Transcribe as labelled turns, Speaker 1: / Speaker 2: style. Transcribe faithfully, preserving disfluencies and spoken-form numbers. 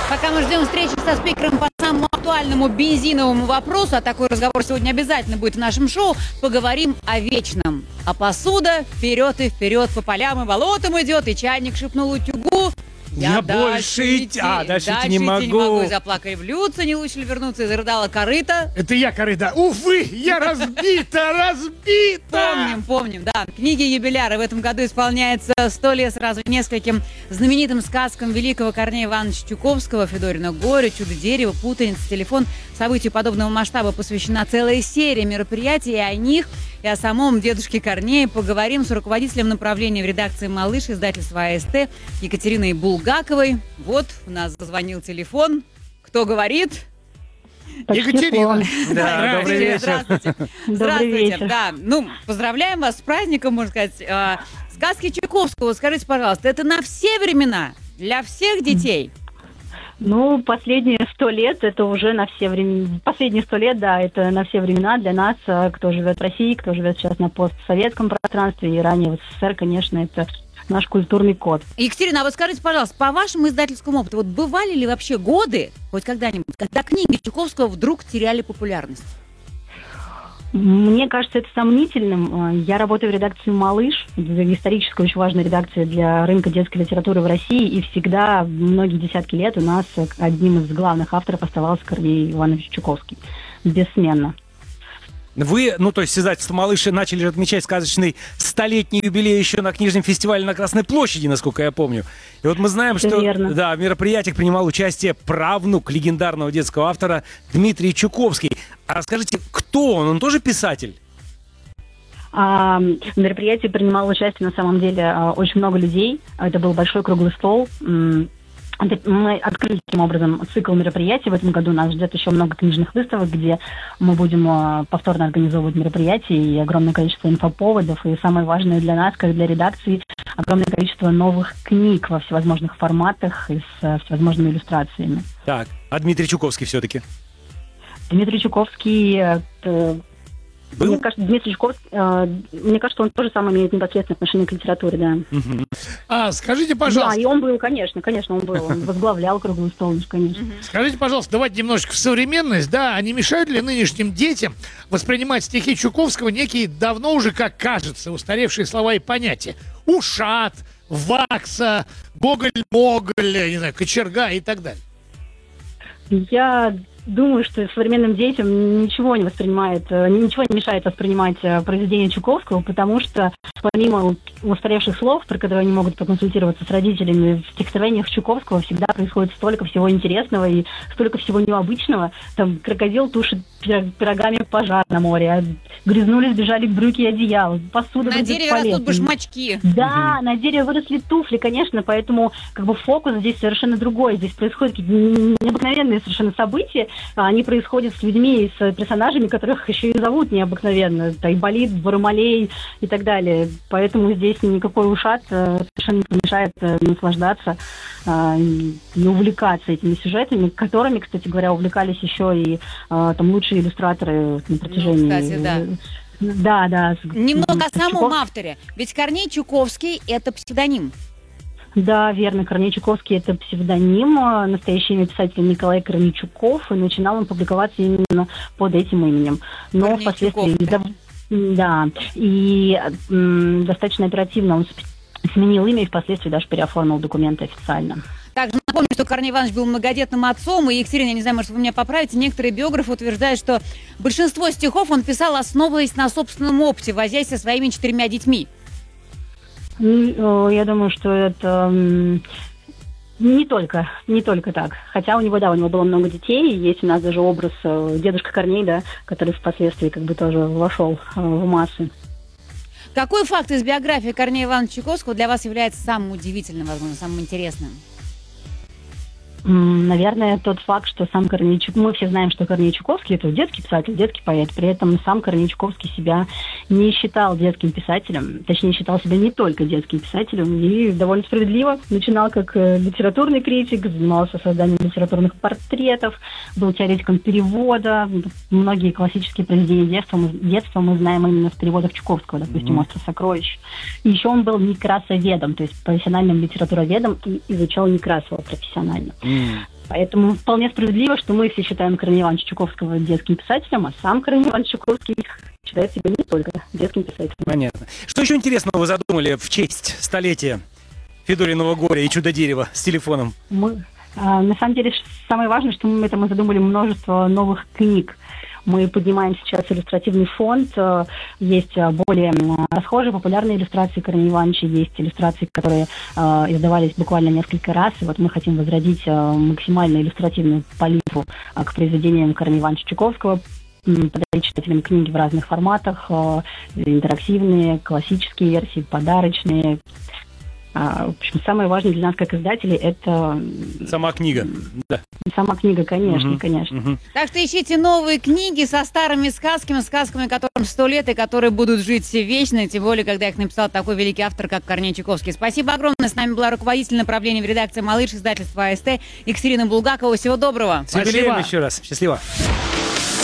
Speaker 1: Пока мы ждем встречи со спикером по самому актуальному бензиновому вопросу, а такой разговор сегодня обязательно будет в нашем шоу, поговорим о вечном. А посуда вперед и вперед по полям и болотам идет, и чайник шепнул утюгу.
Speaker 2: Я, Я больше идти, а, дальше, дальше идти не могу.
Speaker 1: не могу. И заплакали в люце, не лучше ли вернуться, и зарыдала корыто.
Speaker 2: Это я корыто. Увы, я разбита, разбита.
Speaker 1: Помним, помним, да. Книги юбиляра в этом году исполняется сто лет сразу нескольким знаменитым сказкам великого Корнея Ивановича Чуковского. «Федорино горе», «Чудо-дерево», «Путаница», «Телефон». Событию подобного масштаба посвящена целая серия мероприятий, и о них, и о самом дедушке Корнее поговорим с руководителем направления в редакции «Малыш» издательства АСТ Екатериной Булгаковой. Вот, у нас зазвонил телефон. Кто говорит?
Speaker 2: Екатерина.
Speaker 1: Да, добрый вечер. Здравствуйте. Здравствуйте.
Speaker 3: вечер.
Speaker 1: Да, ну, поздравляем вас с праздником, можно сказать. Сказки Чуковского, скажите, пожалуйста, это на все времена, для всех детей?
Speaker 3: Ну, последние сто лет, это уже на все времена. Последние сто лет, да, это на все времена для нас, кто живет в России, кто живет сейчас на постсоветском пространстве и ранее в СССР, конечно, это наш культурный код.
Speaker 1: Екатерина, а вот скажите, пожалуйста, по вашему издательскому опыту, вот бывали ли вообще годы, хоть когда-нибудь, когда книги Чуковского вдруг теряли популярность?
Speaker 3: Мне кажется, это сомнительным. Я работаю в редакции «Малыш», историческая очень важная редакция для рынка детской литературы в России, и всегда, многие десятки лет, у нас одним из главных авторов оставался Корней Иванович Чуковский. Бессменно.
Speaker 2: Вы, ну, то есть издательство «Малыш» начали отмечать сказочный столетний юбилей еще на книжном фестивале на Красной площади, насколько я помню. И вот мы знаем,
Speaker 3: Все
Speaker 2: что
Speaker 3: верно.
Speaker 2: Да, в мероприятиях принимал участие правнук легендарного детского автора Дмитрий Чуковский. А скажите, кто он? Он тоже писатель?
Speaker 3: А, в мероприятии принимало участие, на самом деле, очень много людей. Это был большой круглый стол. Мы открыли таким образом цикл мероприятий. В этом году нас ждет еще много книжных выставок, где мы будем повторно организовывать мероприятия и огромное количество инфоповодов. И самое важное для нас, как для редакции, огромное количество новых книг во всевозможных форматах и с всевозможными иллюстрациями.
Speaker 2: Так, а Дмитрий Чуковский все-таки?
Speaker 3: Дмитрий Чуковский... Это...
Speaker 2: Был?
Speaker 3: Мне кажется, Дмитрий Чуковский, э, мне кажется, он тоже сам имеет непосредственное отношение к литературе, да.
Speaker 2: Угу.
Speaker 4: А, скажите, пожалуйста...
Speaker 3: Да, и он был, конечно, конечно, он был. Он возглавлял круглый стол, конечно.
Speaker 4: Скажите, пожалуйста, давайте немножечко в современность, да, а не мешают ли нынешним детям воспринимать стихи Чуковского некие давно уже, как кажется, устаревшие слова и понятия? Ушат, вакса, гоголь-моголь, не знаю, кочерга и так далее.
Speaker 3: Я думаю, что современным детям ничего не воспринимает, ничего не мешает воспринимать произведения Чуковского, потому что помимо устаревших слов, про которые они могут проконсультироваться с родителями, в стихотворениях Чуковского всегда происходит столько всего интересного и столько всего необычного. Там крокодил тушит пирогами пожар на море, грязнулись, бежали брюки и одеяла, посуда...
Speaker 1: На дереве растут башмачки.
Speaker 3: Да, угу. На дереве выросли туфли, конечно, поэтому как бы фокус здесь совершенно другой. Здесь происходят какие-то необыкновенные совершенно события, они происходят с людьми, с персонажами, которых еще и зовут необыкновенно. Айболит, Бармалей и так далее. Поэтому здесь никакой ушат совершенно не помешает наслаждаться и увлекаться этими сюжетами, которыми, кстати говоря, увлекались еще и там лучшие иллюстраторы на протяжении...
Speaker 1: Ну, кстати, да.
Speaker 3: Да, да.
Speaker 1: Немного о самом авторе. Ведь Корней Чуковский – это псевдоним.
Speaker 3: Да, верно. Корней Чуковский – это псевдоним. Настоящее имя писателя Николай Корнейчуков. И начинал он публиковаться именно под этим именем. Но
Speaker 1: Корней
Speaker 3: впоследствии...
Speaker 1: Чуков.
Speaker 3: Да. И м, достаточно оперативно он сменил имя и впоследствии даже переоформил документы официально.
Speaker 1: Также напомню, что Корней Иванович был многодетным отцом, и, Екатерина, я не знаю, может, вы меня поправите, некоторые биографы утверждают, что большинство стихов он писал, основываясь на собственном опыте, возясь со своими четырьмя детьми.
Speaker 3: Ну, я думаю, что это не только, не только так. Хотя у него, да, у него было много детей, есть у нас даже образ дедушка Корней, да, который впоследствии как бы тоже вошел в массы.
Speaker 1: Какой факт из биографии Корнея Ивановича Чуковского для вас является самым удивительным, возможно, самым интересным?
Speaker 3: Наверное, тот факт, что сам Корней Чуковский... Мы все знаем, что Корней Чуковский – это детский писатель, детский поэт. При этом сам Корней Чуковский себя не считал детским писателем. Точнее, считал себя не только детским писателем. И довольно справедливо. Начинал как литературный критик, занимался созданием литературных портретов, был теоретиком перевода. Многие классические произведения детства мы, детства мы знаем именно в переводах Чуковского, допустим, «Остров сокровищ». И еще он был некрасоведом, то есть профессиональным литературоведом, и изучал Некрасова профессионально. Поэтому вполне справедливо, что мы все считаем Каролина Ивановича Чуковского детским писателем, а сам Каролин Иванович Чуковский считает себя не только детским писателем.
Speaker 2: Понятно. Что еще интересного вы задумали в честь столетия Федориного горя и чудо-дерева с телефоном?
Speaker 3: Мы, а, на самом деле, самое важное, что мы это мы задумали множество новых книг. Мы поднимаем сейчас иллюстративный фонд. Есть более расхожие, популярные иллюстрации Каролина Ивановича, есть иллюстрации, которые э, издавались буквально несколько раз. И вот мы хотим возродить э, максимально иллюстративную палитру э, к произведениям Каролина Ивановича Чуковского, подарить читателям книги в разных форматах, э, интерактивные, классические версии, подарочные. В общем, самое важное для нас, как издателей, это...
Speaker 2: Сама книга. Да.
Speaker 3: Сама книга, конечно,
Speaker 2: угу,
Speaker 3: конечно.
Speaker 2: Угу.
Speaker 1: Так что ищите новые книги со старыми сказками, сказками, которым сто лет и которые будут жить вечно, тем более, когда их написал такой великий автор, как Корней Чуковский. Спасибо огромное. С нами была руководитель направления в редакции «Малыш» издательства АСТ Екатерина Булгакова. Всего доброго.
Speaker 2: С юбилеем еще раз. Счастливо.